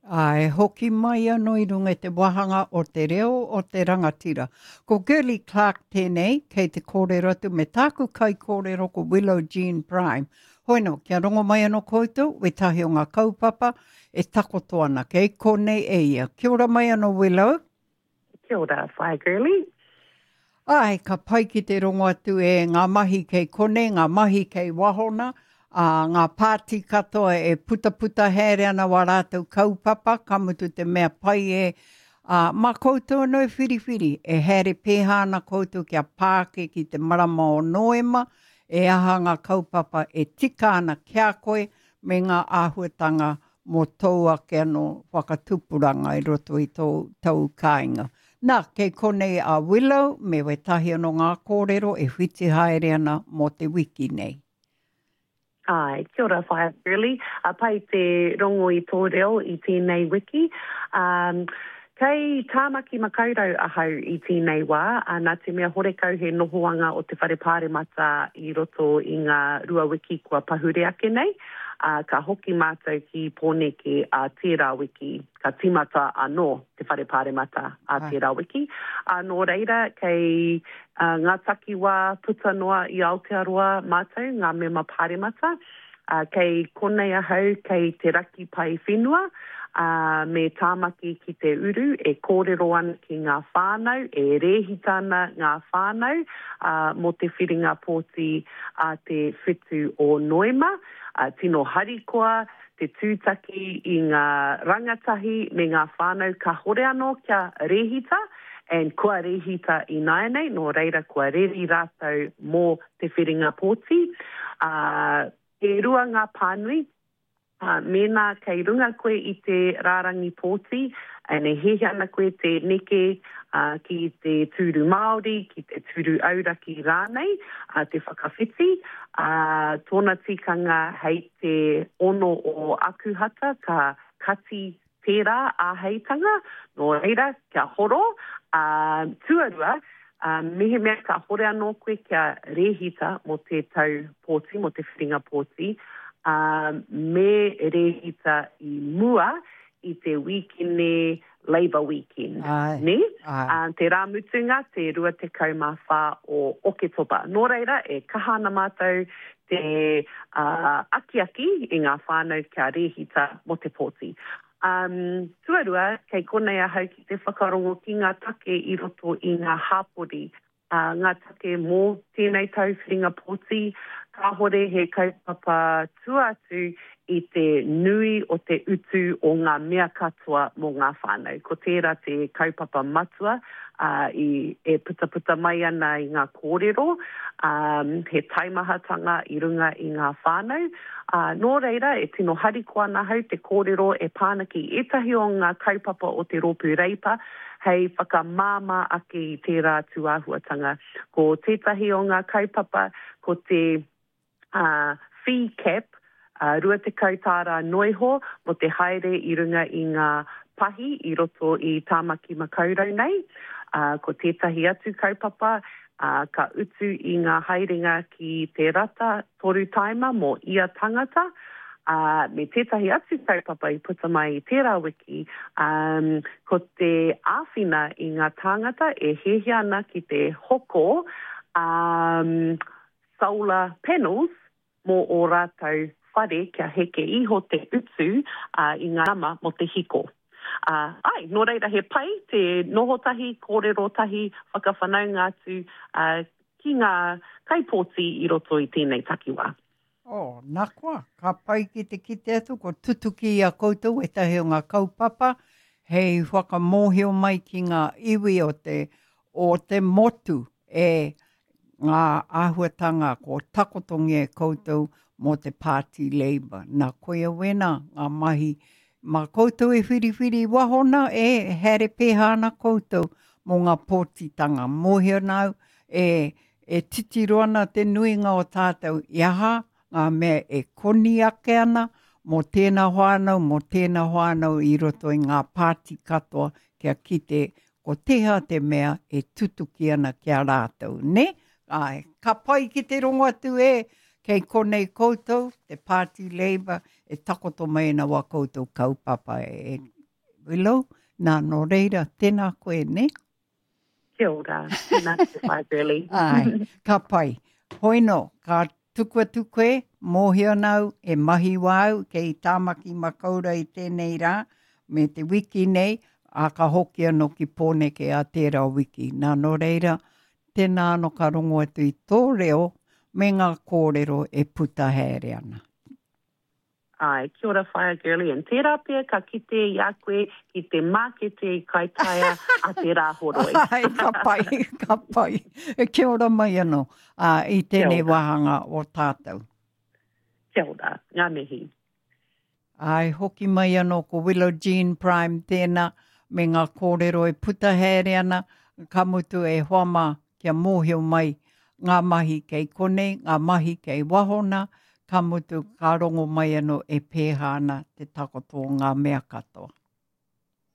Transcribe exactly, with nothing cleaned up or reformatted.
Ai, hoki mai anō i runga te wahanga o te reo o te rangatira. Ko Gurley Clark tēnei, kei te kōrero atu me tāku kai kōrero ko Willow Jean Prime. Hoino, kia rongo mai anō koutou, we tahi o ngā kaupapa, e takoto ana, kei konei e ia. Kia ora mai anō Willow. Kia ora, whai Gurley. Ai, ka pai ki te rongo atu e ngā mahi kei kone, ngā mahi kei wahona, Uh, ngā pāti katoa e puta puta here ana wa rātou kaupapa, kamutu te mea pai e uh, mā koutou no e whiriwhiri, e here pēhā na koutou kia pāke ki te marama o Noema, e aha ngā kaupapa e tika ana kia koe me ngā āhuatanga mō tau ake anō whakatupuranga i roto i tau, tau kāinga. Nā, kei konei a Willow, me we tahi anō ngā kōrero e whiti haere ana mō te wiki nei. Ai, kia ora whai Gurley. A pai te rongo i tō reo i tēnei wiki. Um, kei tāmaki makaurau ahau i tēnei wā, a nā te mea horekau he nohoanga o te wharepāremata i roto i ngā rua wiki kua pahure ake nei. Uh, ka hoki mātou ki pōneke a uh, tērā wiki, ka timata anō te wharepāremata a uh, tērā wiki. Uh, nō reira, kei uh, ngā takiwā puta noa i Aotearoa mātou, ngā mema pāremata, uh, kei konei ahau, kei te raki pai whenua, uh, me tāmaki ki te uru, e kōrero ana ki ngā whānau, e rehitana ngā whānau, uh, mo te whiringa pōti a uh, te whitu o Noema, Uh, tino harikoa, te tūtaki i ngā rangatahi me ngā whānau ka hore anō kia rehita, and kua rehita i naenei, no reira kua reri rātou mō te whiringa pōti. Uh, e rua ngā pānui, uh, mena kei runga koe i te rārangi pōti, ane hehe ana koe te neke uh, ki te tūru Māori, ki te tūru auraki rānei, uh, te whakawhiti, uh, tōna tikanga hei te ono o akuhata, ka kati tērā a heitanga, no reira, kia horo, uh, tuarua, uh, mehe mea ka hore anō koe kia rehita mo te tau pōti, mo te whiringa pōti, uh, me rehita i mua, i te weekend Labour Weekend. Ai, ne? ai. Uh, te rāmutunga, te rua te kaumawha o Oketopa. Nō reira, e kahana mātou te uh, aki-aki i ngā whānau kia rehita mo te pōti. Um, tuarua, kei konei ahau ki te whakarongo ki ngā take i roto i ngā hāpori. Uh, ngā take mō tēnei tau whiringa pōti, ka hore he kaupapa tuatu i te nui o te utu o ngā mea katoa mō ngā whānau. Ko tērā te kaupapa matua uh, i e puta puta mai ana i ngā kōrero, um, he taimahatanga i runga i ngā whānau. Uh, nō reira, e tino harikoa ana hau te kōrero e pānaki etahi o ngā kaupapa o te rōpū reipa, hei whakamāma ake i tērā tuāhuatanga. Ko tētahi o ngā kaupapa, ko te uh, fee cap, Uh, rua te kautāra noiho mo te haere i runga i ngā pahi i roto i tāmaki makaurau nei. Uh, ko tētahi atu kaupapa, uh, ka utu i ngā haerenga ki te rata toru taima mo ia tangata. Uh, me tētahi atu kaupapa i puta mai i tērā wiki, um, ko te āwhina i ngā tangata e hehe ana ki te hoko um, solar panels mo o rātou whare kia heke iho te utu uh, i ngā rama mo te hiko. Uh, ai, nō reira he pai, te nohotahi, kōrerotahi, whakawhanaunga atu uh, ki ngā kaipōti i roto i tēnei takiwā. Oh, nā koa, ka pai ki te kite atu, ko tutuki a koutou e tahi o ngā kaupapa, hei whakamohio mai ki ngā iwi o te, o te motu e ngā āhuatanga ko takotongi e koutou mo te Party Labour. Nā koe wena, ngā mahi, mā koutou e whiriwhiri wahona e here pēhana koutou mo ngā pōtitanga. Mohio nau e, e titiroana te nuinga o tātou iaha, ngā mea e koni ake ana mo tēnā whānau, mo tēnā whānau i roto i ngā pāti katoa kia kite ko teha te mea e tutuki ana kia rātou, ne? Ai, ka pai ki te rongo atu e, kei konei koutou, te Party Labour, e takoto mai na wa koutou kaupapa e Willow, nā no reira, tēnā koe, ne? Kia ora. Tēnā te whai Burley. Ai, ka pai. Hoino, ka tukua tukue, mōhio nau, e mahi wau, kei tāmaki makaura i tēnei rā, me te wiki nei, a ka hoki anō ki pōneke a tērā wiki. Nā no reira, tēnā anō ka rongo atu i tō reo, me ngā kōrero e puta here ana. Ai, kia ora whaia girly, and tērā pia ka kite i a koe, ki te mākete i kaitaia a te rāhoroi. Ai, ka pai, ka pai. E kia ora mai anō, uh, i tēnei wahanga o tātou. Kia ora, ngā mihi. Ai, hoki mai anō ko Willow Jean Prime tēnā, me ngā kōrero e puta here ana, ka mutu e hoama kia mōhio mai, ngā mahi kei kone, ngā mahi kei wahona, ka mutu ka rongo mai anō e pēhana te takoto o ngā mea katoa.